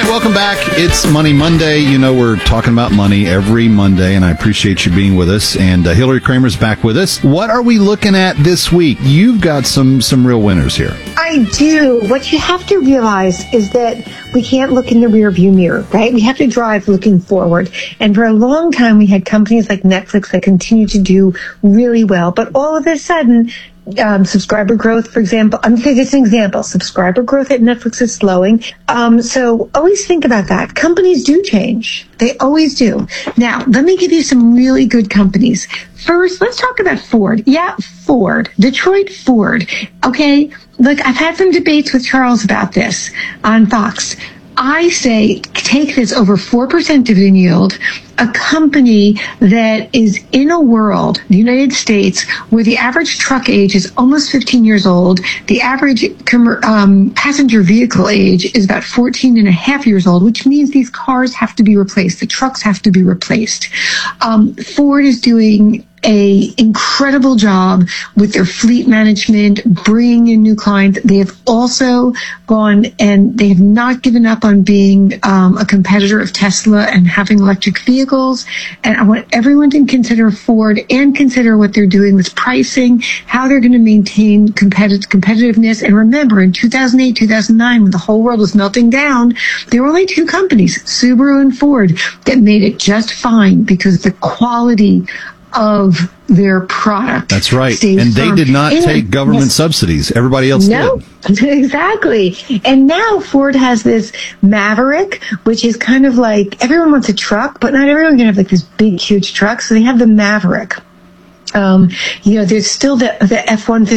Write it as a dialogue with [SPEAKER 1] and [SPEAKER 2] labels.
[SPEAKER 1] welcome back. It's Money Monday. You know we're talking about money every Monday, and I appreciate you being with us. And Hillary Kramer's back with us. What are we looking at this week? You've got some real winners here.
[SPEAKER 2] I do. What you have to realize is that we can't look in the rearview mirror, right? We have to drive looking forward. And for a long time, we had companies like Netflix that continue to do really well. But all of a sudden, subscriber growth, for example, I'm going to give an example. Subscriber growth at Netflix is slowing. So always think about that. Companies do change. They always do. Now, let me give you some really good companies. First, let's talk about Ford. Yeah, Ford. Detroit Ford. Okay, look, I've had some debates with Charles about this on Fox. I say take this over 4% dividend yield, a company that is in a world, the United States, where the average truck age is almost 15 years old. The average passenger vehicle age is about 14 and a half years old, which means these cars have to be replaced. The trucks have to be replaced. Ford is doing a incredible job with their fleet management, bringing in new clients. They have also gone and they have not given up on being a competitor of Tesla and having electric vehicles. And I want everyone to consider Ford and consider what they're doing with pricing, how they're going to maintain competitiveness. And remember, in 2008, 2009, when the whole world was melting down, there were only two companies, Subaru and Ford, that made it just fine because the quality of their product.
[SPEAKER 1] That's right. And they did not take government subsidies. Everybody else did.
[SPEAKER 2] Exactly. And now Ford has this Maverick, which is kind of like everyone wants a truck, but not everyone can have like this big, huge truck. So they have the Maverick. There's still the F-150